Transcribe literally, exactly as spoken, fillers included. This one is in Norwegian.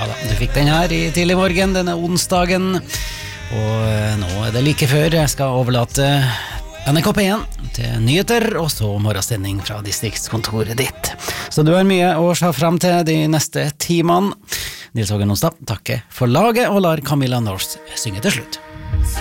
Ja da, du fikk den her i tidlig morgen denne onsdagen. Og nå er det like før jeg skal overlate N R K P én til nyheter og så morgensending fra distriktskontoret ditt. Så du har mye å se frem til de neste timene. Nils Hågen Onsdag takker for laget og lar Camilla North synge til slutt.